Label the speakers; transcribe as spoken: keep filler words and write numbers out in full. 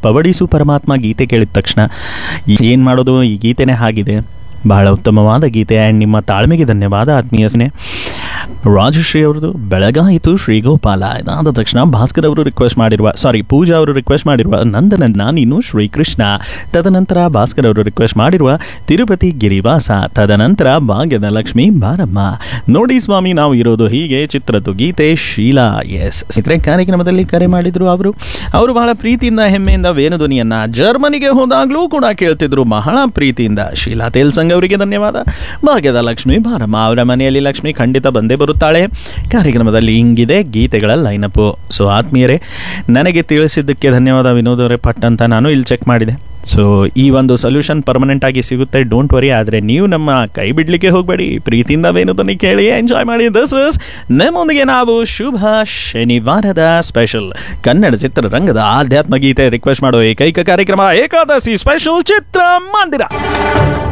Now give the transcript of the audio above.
Speaker 1: ಪವಡಿಸು ಪರಮಾತ್ಮ ಗೀತೆ ಕೇಳಿದ ತಕ್ಷಣ ಏನು ಮಾಡೋದು, ಈ ಗೀತೆನೇ ಆಗಿದೆ. ಬಹಳ ಉತ್ತಮವಾದ ಗೀತೆ. ಆ್ಯಂಡ್ ನಿಮ್ಮ ತಾಳ್ಮೆಗೆ ಧನ್ಯವಾದ ಆತ್ಮೀಯ ಸ್ನೇಹ. ರಾಜಶ್ರೀ ಅವ್ರದ್ದು ಬೆಳಗಾಯಿತು ಶ್ರೀಗೋಪಾಲ. ಇದಾದ ತಕ್ಷಣ ಭಾಸ್ಕರ್ ಅವರು ರಿಕ್ವೆಸ್ಟ್ ಮಾಡಿರುವ ಸಾರಿ ಪೂಜಾ ಅವರು ರಿಕ್ವೆಸ್ಟ್ ಮಾಡಿರುವ ನಂದನಂದ ನೀನು ಶ್ರೀಕೃಷ್ಣ. ತದನಂತರ ಭಾಸ್ಕರ್ ಅವರು ರಿಕ್ವೆಸ್ಟ್ ಮಾಡಿರುವ ತಿರುಪತಿ ಗಿರಿವಾಸ. ತದನಂತರ ಭಾಗ್ಯದ ಲಕ್ಷ್ಮಿ ಬಾರಮ್ಮ. ನೋಡಿ ಸ್ವಾಮಿ ನಾವು ಇರೋದು ಹೀಗೆ ಚಿತ್ರದ್ದು ಗೀತೆ ಶೀಲಾ. ಎಸ್ ಇತರೆ ಕಾರ್ಯಕ್ರಮದಲ್ಲಿ ಕರೆ ಮಾಡಿದ್ರು ಅವರು ಅವರು ಬಹಳ ಪ್ರೀತಿಯಿಂದ ಹೆಮ್ಮೆಯಿಂದ ವೇಣುಧ್ವನಿಯನ್ನ ಜರ್ಮನಿಗೆ ಹೋದಾಗ್ಲೂ ಕೂಡ ಕೇಳ್ತಿದ್ರು ಬಹಳ ಪ್ರೀತಿಯಿಂದ. ಶೀಲಾ ತೇಲ್ಸಂಗ್ ಅವರಿಗೆ ಧನ್ಯವಾದ. ಭಾಗ್ಯದ ಲಕ್ಷ್ಮಿ ಬಾರಮ್ಮ ಅವರ ಮನೆಯಲ್ಲಿ ಲಕ್ಷ್ಮಿ ಖಂಡಿತ ಬಂದೇ ಬರುತ್ತಾಳೆ. ಕಾರ್ಯಕ್ರಮದಲ್ಲಿ ಹಿಂಗಿದೆ ಗೀತೆಗಳ ಲೈನಪ್ಪು. ಸೊ ಆತ್ಮೀಯರೇ, ನನಗೆ ತಿಳಿಸಿದ್ದಕ್ಕೆ ಧನ್ಯವಾದ ವಿನೋದ್ ಅವರೇ. ಪಟ್ ಅಂತ ನಾನು ಇಲ್ಲಿ ಚೆಕ್ ಮಾಡಿದೆ. ಸೊ ಈ ಒಂದು ಸೊಲ್ಯೂಷನ್ ಪರ್ಮನೆಂಟ್ ಆಗಿ ಸಿಗುತ್ತೆ, ಡೋಂಟ್ ವರಿ. ಆದರೆ ನೀವು ನಮ್ಮ ಕೈ ಬಿಡಲಿಕ್ಕೆ ಹೋಗಬೇಡಿ. ಪ್ರೀತಿಯಿಂದ ವೇಣುಧ್ವನಿ ಕೇಳಿ ಎಂಜಾಯ್ ಮಾಡಿ. ದಿಸ್ ಇಸ್ ನಮ್ಮೊಂದಿಗೆ ನಾವು ಶುಭ ಶನಿವಾರದ ಸ್ಪೆಷಲ್ ಕನ್ನಡ ಚಿತ್ರರಂಗದ ಆಧ್ಯಾತ್ಮ ಗೀತೆ ರಿಕ್ವೆಸ್ಟ್ ಮಾಡೋ ಏಕೈಕ ಕಾರ್ಯಕ್ರಮ ಏಕಾದಶಿ ಸ್ಪೆಷಲ್ ಚಿತ್ರ ಮಂದಿರ.